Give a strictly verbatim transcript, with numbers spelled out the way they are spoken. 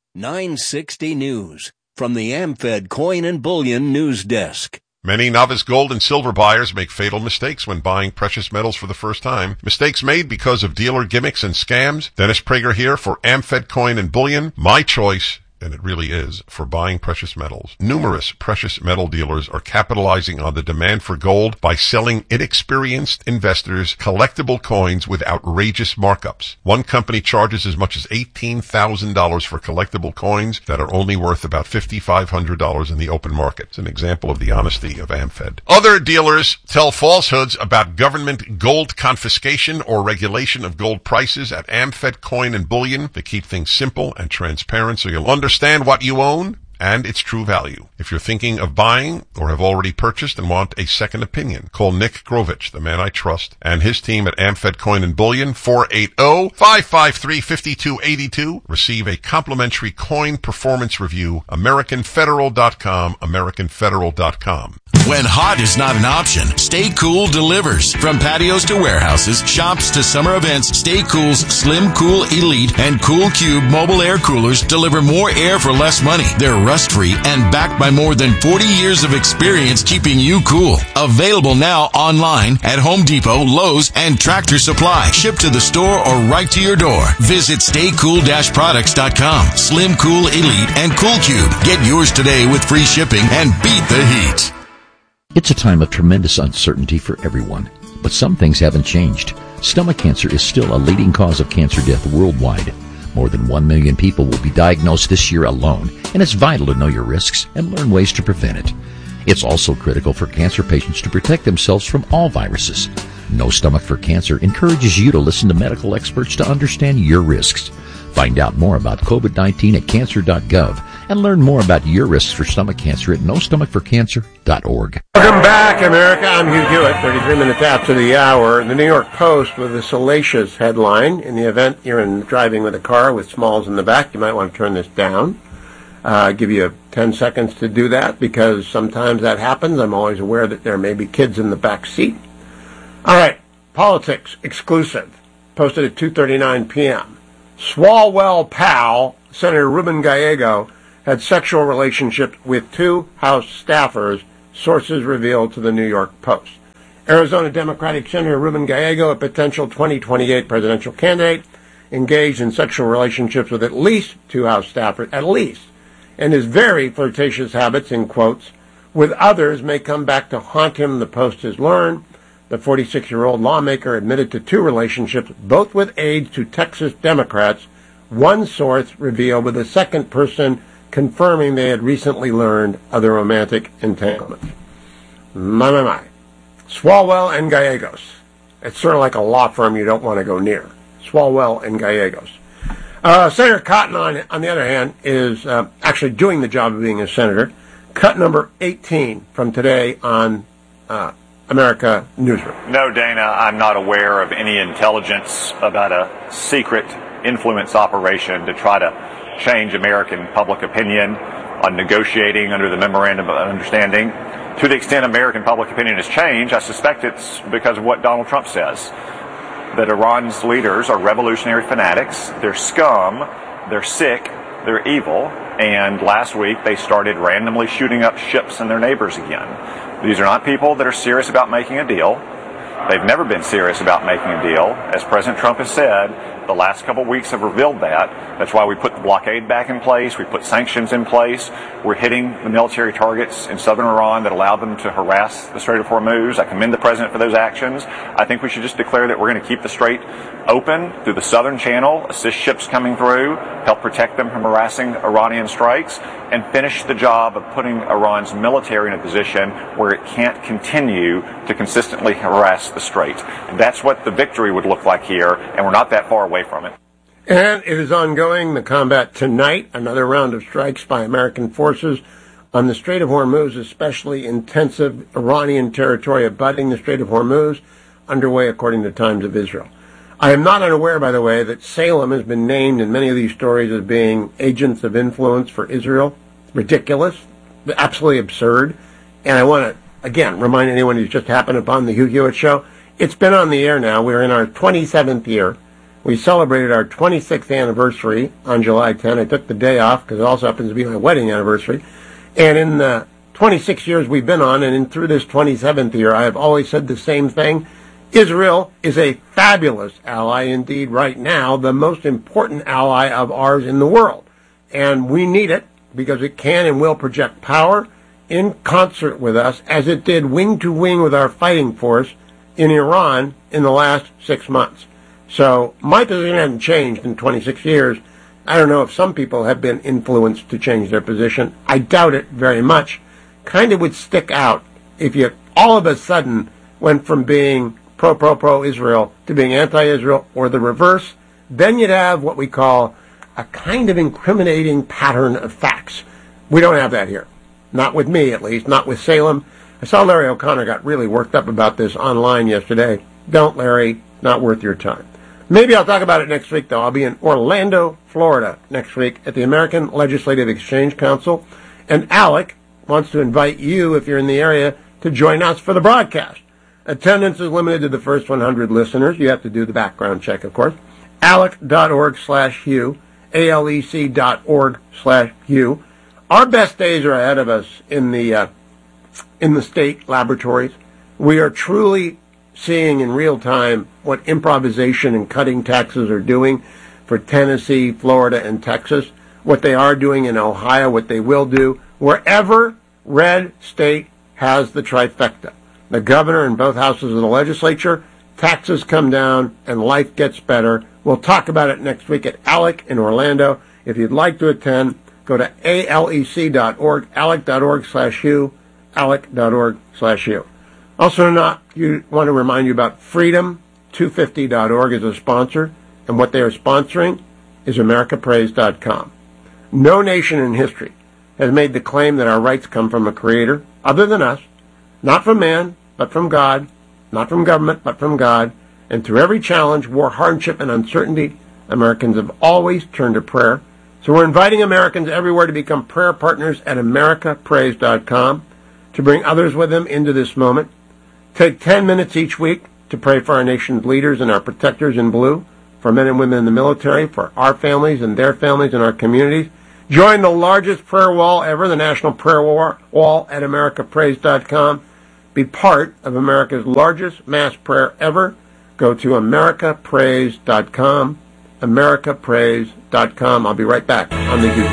nine sixty News from the AmFed Coin and Bullion News Desk. Many novice gold and silver buyers make fatal mistakes when buying precious metals for the first time. Mistakes made because of dealer gimmicks and scams. Dennis Prager here for AmFed Coin and Bullion. My choice, and it really is, for buying precious metals. Numerous precious metal dealers are capitalizing on the demand for gold by selling inexperienced investors collectible coins with outrageous markups. One company charges as much as eighteen thousand dollars for collectible coins that are only worth about five thousand five hundred dollars in the open market. It's an example of the honesty of AmFed. Other dealers tell falsehoods about government gold confiscation or regulation of gold prices at AmFed Coin and Bullion. They keep things simple and transparent so you'll understand Understand what you own and its true value. If you're thinking of buying or have already purchased and want a second opinion, call Nick Grovich, the man I trust, and his team at AmFed Coin and Bullion, four eight zero, five five three, five two eight two. Receive a complimentary coin performance review. American Federal dot com, American Federal dot com. When hot is not an option, Stay Cool delivers. From patios to warehouses, shops to summer events, Stay Cool's Slim Cool Elite and Cool Cube mobile air coolers deliver more air for less money. They're rust-free and backed by more than forty years of experience keeping you cool. Available now online at Home Depot, Lowe's, and Tractor Supply. Ship to the store or right to your door. Visit stay cool dash products dot com. Slim Cool Elite and Cool Cube. Get yours today with free shipping and beat the heat. It's a time of tremendous uncertainty for everyone, but some things haven't changed. Stomach cancer is still a leading cause of cancer death worldwide. More than one million people will be diagnosed this year alone, and it's vital to know your risks and learn ways to prevent it. It's also critical for cancer patients to protect themselves from all viruses. No Stomach for Cancer encourages you to listen to medical experts to understand your risks. Find out more about covid nineteen at cancer dot gov and learn more about your risks for stomach cancer at no stomach for cancer dot org. Welcome back, America. I'm Hugh Hewitt, thirty-three minutes after the hour. The New York Post with a salacious headline. In the event you're in driving with a car with Smalls in the back, you might want to turn this down. Uh, I'll give you ten seconds to do that because sometimes that happens. I'm always aware that there may be kids in the back seat. All right, politics exclusive. Posted at two thirty-nine p.m. Swalwell pal, Senator Ruben Gallego, had sexual relationships with two House staffers, sources revealed to the New York Post. Arizona Democratic Senator Ruben Gallego, a potential twenty twenty-eight presidential candidate, engaged in sexual relationships with at least two House staffers, at least, and his very flirtatious habits, in quotes, with others may come back to haunt him, the Post has learned. The forty-six-year-old lawmaker admitted to two relationships, both with aides to Texas Democrats, one source revealed, with a second person confirming they had recently learned of the romantic entanglement. My, my, my. Swalwell and Gallegos. It's sort of like a law firm you don't want to go near. Swalwell and Gallegos. Uh, Senator Cotton, on, on the other hand, is uh, actually doing the job of being a senator. Cut number eighteen from today on uh, America Newsroom. No, Dana, I'm not aware of any intelligence about a secret influence operation to try to change American public opinion on negotiating under the Memorandum of Understanding. To the extent American public opinion has changed, I suspect it's because of what Donald Trump says, that Iran's leaders are revolutionary fanatics, they're scum, they're sick, they're evil, and last week they started randomly shooting up ships and their neighbors again. These are not people that are serious about making a deal. They've never been serious about making a deal. As President Trump has said, the last couple of weeks have revealed that. That's why we put the blockade back in place. We put sanctions in place. We're hitting the military targets in southern Iran that allow them to harass the Strait of Hormuz. I commend the president for those actions. I think we should just declare that we're going to keep the strait open through the southern channel, assist ships coming through, help protect them from harassing Iranian strikes, and finish the job of putting Iran's military in a position where it can't continue to consistently harass the strait. That's what the victory would look like here, and we're not that far away from it. And it is ongoing, the combat tonight, another round of strikes by American forces on the Strait of Hormuz, especially intensive Iranian territory abutting the Strait of Hormuz, underway according to Times of Israel. I am not unaware, by the way, that Salem has been named in many of these stories as being agents of influence for Israel. Ridiculous, absolutely absurd. And I want to, again, remind anyone who's just happened upon the Hugh Hewitt Show, it's been on the air now. We're in our twenty-seventh year. We We celebrated our twenty-sixth anniversary on July tenth. I took the day off because it also happens to be my wedding anniversary. And in the twenty-six years we've been on, and in through this twenty-seventh year, I have always said the same thing. Israel is a fabulous ally indeed right now, the most important ally of ours in the world. And we need it because it can and will project power in concert with us, as it did wing to wing with our fighting force in Iran in the last six months. So my position hasn't changed in twenty-six years. I don't know if some people have been influenced to change their position. I doubt it very much. Kind of would stick out if you all of a sudden went from being pro, pro, pro Israel to being anti-Israel, or the reverse. Then you'd have what we call a kind of incriminating pattern of facts. We don't have that here. Not with me, at least. Not with Salem. I saw Larry O'Connor got really worked up about this online yesterday. Don't, Larry. Not worth your time. Maybe I'll talk about it next week, though. I'll be in Orlando, Florida next week at the American Legislative Exchange Council. And Alec wants to invite you, if you're in the area, to join us for the broadcast. Attendance is limited to the first one hundred listeners. You have to do the background check, of course. alec.org slash Hugh. A L E C dot org slash Hugh. Our best days are ahead of us in the uh, in the state laboratories. We are truly seeing in real time what improvisation and cutting taxes are doing for Tennessee, Florida, and Texas, what they are doing in Ohio, what they will do, wherever red state has the trifecta. The governor and both houses of the legislature, taxes come down, and life gets better. We'll talk about it next week at Alec in Orlando. If you'd like to attend, go to A L E C dot org, alec.org slash Hugh, alec.org slash Hugh. Also, not you want to remind you about freedom two fifty dot org as a sponsor, and what they are sponsoring is america praise dot com. No nation in history has made the claim that our rights come from a creator other than us, not from man, but from God, not from government, but from God. And through every challenge, war, hardship, and uncertainty, Americans have always turned to prayer. So we're inviting Americans everywhere to become prayer partners at america praise dot com, to bring others with them into this moment. Take ten minutes each week to pray for our nation's leaders and our protectors in blue, for men and women in the military, for our families and their families and our communities. Join the largest prayer wall ever, the National Prayer Wall, at america praise dot com. Be part of America's largest mass prayer ever. Go to america praise dot com, america praise dot com. I'll be right back on the